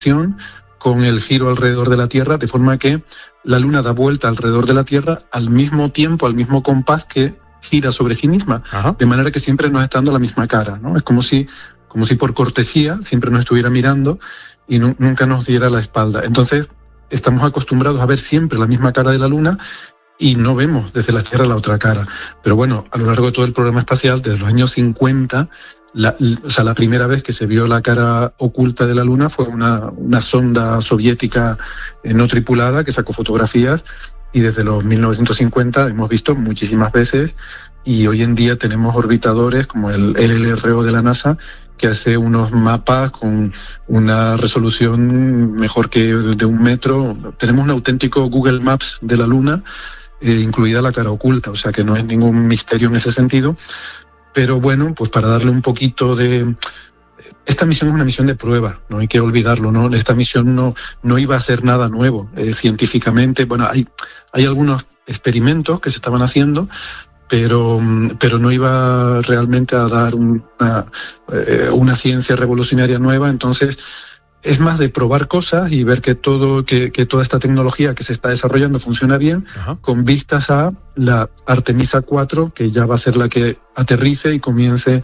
con el giro alrededor de la Tierra, de forma que la Luna da vuelta alrededor de la Tierra al mismo tiempo, al mismo compás que gira sobre sí misma. Ajá. De manera que siempre nos está dando la misma cara, ¿no? Es como si por cortesía siempre nos estuviera mirando y nunca nos diera la espalda. Entonces estamos acostumbrados a ver siempre la misma cara de la Luna y no vemos desde la Tierra la otra cara. Pero bueno, a lo largo de todo el programa espacial, desde los años 50, la primera vez que se vio la cara oculta de la Luna fue una sonda soviética no tripulada que sacó fotografías, y desde los 1950 hemos visto muchísimas veces, y hoy en día tenemos orbitadores como el LRO de la NASA que hace unos mapas con una resolución mejor que de 1 metro. Tenemos un auténtico Google Maps de la Luna, incluida la cara oculta, o sea que no es ningún misterio en ese sentido. Pero bueno, pues para darle un poquito de... Esta misión es una misión de prueba, no hay que olvidarlo, ¿no? Esta misión no iba a hacer nada nuevo científicamente. Bueno, hay algunos experimentos que se estaban haciendo, pero no iba realmente a dar una ciencia revolucionaria nueva. Entonces es más de probar cosas y ver que toda esta tecnología que se está desarrollando funciona bien. Ajá. Con vistas a la Artemisa 4, que ya va a ser la que aterrice y comience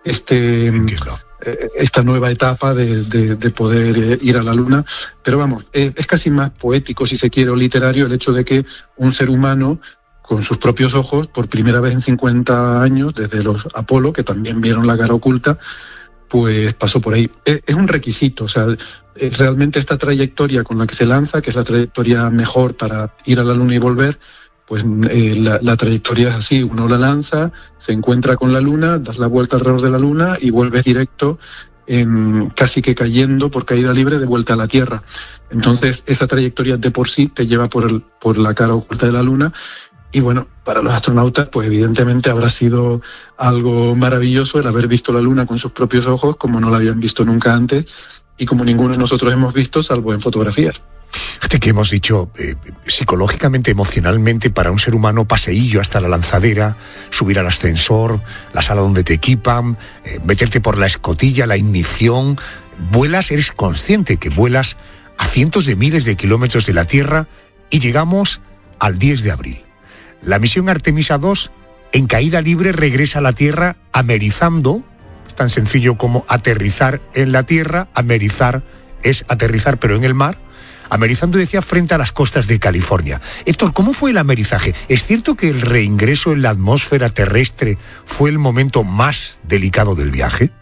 esta nueva etapa de poder ir a la Luna. Pero vamos, es casi más poético, si se quiere, o literario, el hecho de que un ser humano, con sus propios ojos, por primera vez en 50 años, desde los Apolo, que también vieron la cara oculta, pues pasó por ahí. Es un requisito, o sea, realmente esta trayectoria con la que se lanza, que es la trayectoria mejor para ir a la Luna y volver, pues la trayectoria es así: uno la lanza, se encuentra con la Luna, das la vuelta alrededor de la Luna y vuelves directo, casi que cayendo por caída libre, de vuelta a la Tierra. Entonces esa trayectoria de por sí te lleva por la cara oculta de la Luna. Y bueno, para los astronautas, pues evidentemente habrá sido algo maravilloso el haber visto la Luna con sus propios ojos, como no la habían visto nunca antes y como ninguno de nosotros hemos visto, salvo en fotografías. Fíjate que hemos dicho, psicológicamente, emocionalmente, para un ser humano, paseillo hasta la lanzadera, subir al ascensor, la sala donde te equipan, meterte por la escotilla, la ignición, vuelas, eres consciente que vuelas a cientos de miles de kilómetros de la Tierra, y llegamos al 10 de abril. La misión Artemisa 2, en caída libre, regresa a la Tierra amerizando. Es tan sencillo como aterrizar en la Tierra. Amerizar es aterrizar, pero en el mar. Amerizando, decía, frente a las costas de California. Héctor, ¿cómo fue el amerizaje? ¿Es cierto que el reingreso en la atmósfera terrestre fue el momento más delicado del viaje?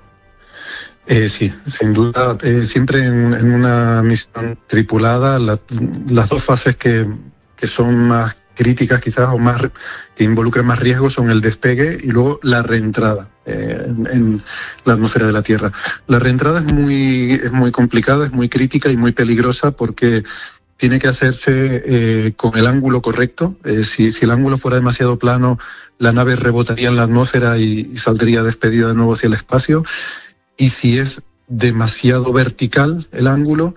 Sí, sin duda. Siempre en una misión tripulada, las dos fases que son más críticas quizás, o más que involucran más riesgo, son el despegue y luego la reentrada en la atmósfera de la Tierra. La reentrada es muy complicada, es muy crítica y muy peligrosa, porque tiene que hacerse con el ángulo correcto. Si el ángulo fuera demasiado plano, la nave rebotaría en la atmósfera y saldría despedida de nuevo hacia el espacio. Y si es demasiado vertical el ángulo,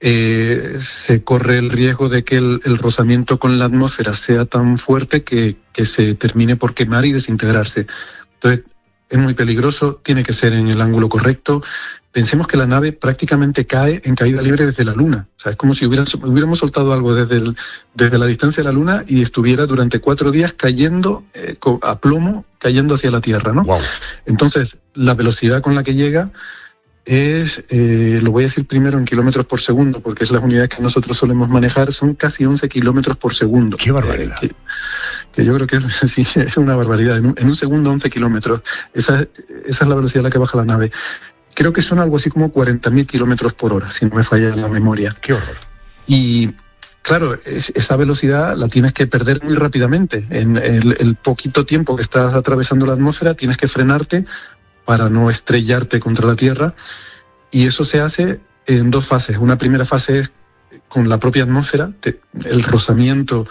se corre el riesgo de que el rozamiento con la atmósfera sea tan fuerte que se termine por quemar y desintegrarse. Entonces es muy peligroso, tiene que ser en el ángulo correcto. Pensemos que la nave prácticamente cae en caída libre desde la Luna. O sea, es como si hubiéramos soltado algo desde la distancia de la Luna y estuviera durante 4 días cayendo a plomo, cayendo hacia la Tierra, ¿no? Wow. Entonces, la velocidad con la que llega es, lo voy a decir primero en kilómetros por segundo, porque es las unidades que nosotros solemos manejar, son casi 11 kilómetros por segundo. ¡Qué barbaridad! Que yo creo que sí, es una barbaridad. En un segundo, 11 kilómetros. Esa es la velocidad a la que baja la nave. Creo que son algo así como 40.000 kilómetros por hora, si no me falla la memoria. ¡Qué horror! Y claro, esa velocidad la tienes que perder muy rápidamente. En el poquito tiempo que estás atravesando la atmósfera, tienes que frenarte para no estrellarte contra la Tierra, y eso se hace en 2 fases. Una primera fase es con la propia atmósfera. El rozamiento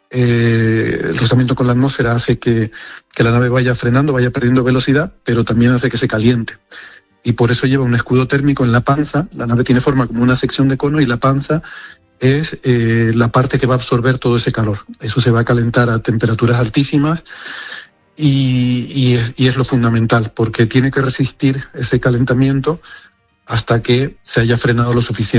con la atmósfera hace que la nave vaya frenando, vaya perdiendo velocidad, pero también hace que se caliente. Y por eso lleva un escudo térmico en la panza. La nave tiene forma como una sección de cono y la panza es la parte que va a absorber todo ese calor. Eso se va a calentar a temperaturas altísimas. Y es lo fundamental, porque tiene que resistir ese calentamiento hasta que se haya frenado lo suficiente